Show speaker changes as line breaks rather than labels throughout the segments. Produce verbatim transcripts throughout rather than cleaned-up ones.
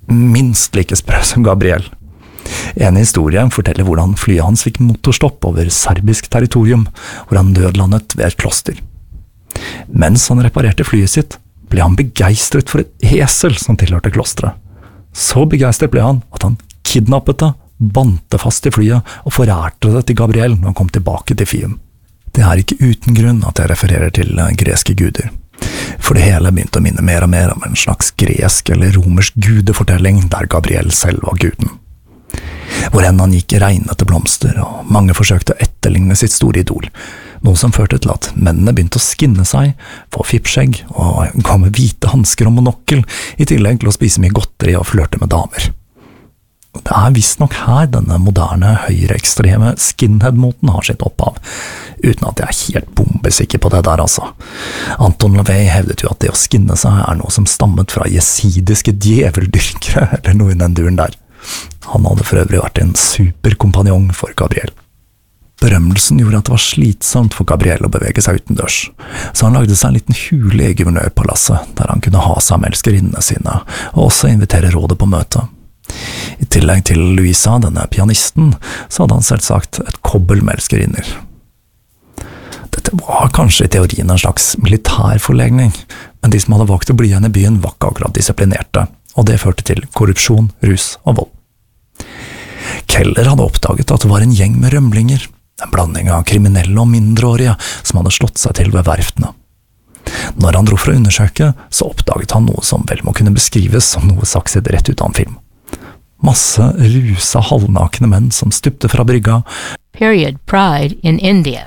minst like sprø som Gabriel. En historie forteller hvordan flyet hans fikk motorstopp over serbisk territorium, hvor han nødlandet ved et kloster. Mens han reparerte flyet sitt, ble han begeistret for et esel som tilhørte klostret. Så begeistret ble han at han kidnappet det, bandt det fast i flyet og forærte det til Gabriel når han kom tilbake til Fium. Det er ikke uten grunn at jeg refererer til greske guder, for det hele begynte å minne mer og mer om en slags gresk eller romersk gudefortelling der Gabriel selv var guden. Hvor enn han gikk regnet til blomster, og mange forsøkte å etterligne sitt store idol, noe som førte til at mennene begynte å skinne seg, få fippskjegg og gå med hvite hansker og monokkel, i tillegg til å spise mye godteri og flørte med damer. Det er visst nok her denne moderne, høyreekstreme skinhead-moten har sitt opphav, uten at jeg er helt bombesikker på det der, altså. Anton LaVey hevdet jo at det å skinne seg er noe som stammet fra jesidiske djeveldyrkere, eller noe i den duren der. Han hadde for øvrig vært en superkompanjong for Gabriel. Berømmelsen gjorde at det var slitsomt for Gabriel å bevege seg utendørs, så han lagde seg en liten hule i guvernørpalasset, der han kunne ha seg med elskerinnene sine, og også invitere rådet på møte. I tillegg til Louisa, denne pianisten, så hadde han selvsagt et kobbel med elskerinner. Dette var kanskje i teorien en slags militærforlegning, men de som hadde valgt å bli igjen i byen var ikke akkurat disiplinerte, og det førte til korrupsjon, rus og vold. Keller hadde oppdaget at det var en gjeng med rømlinger, en blanding av kriminelle og mindreårige som hadde slått seg til ved verftene. Når han dro for å undersøke, så oppdaget han noe som vel må kunne beskrives som noe sakset rett ut av en film. Masse rusa halvnakne menn som stupte fra brygga.
Period Pride in India.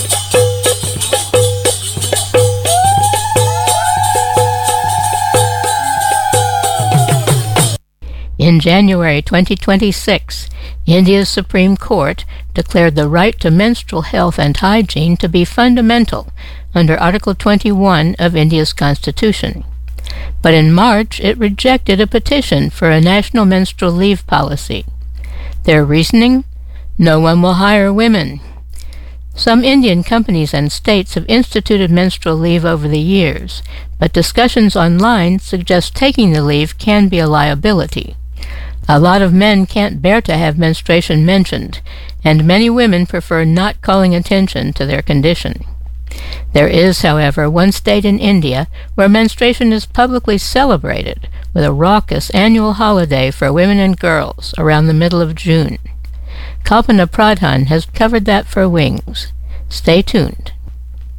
In January twenty twenty-six, India's Supreme Court declared the right to menstrual health and hygiene to be fundamental under Article twenty-one of India's Constitution. But in March, it rejected a petition for a national menstrual leave policy. Their reasoning? No one will hire women. Some Indian companies and states have instituted menstrual leave over the years, but discussions online suggest taking the leave can be a liability. A lot of men can't bear to have menstruation mentioned, and many women prefer not calling attention to their condition. There is, however, one state in India where menstruation is publicly celebrated with a raucous annual holiday for women and girls around the middle of June. Kalpana Pradhan has covered that for Wings. Stay tuned.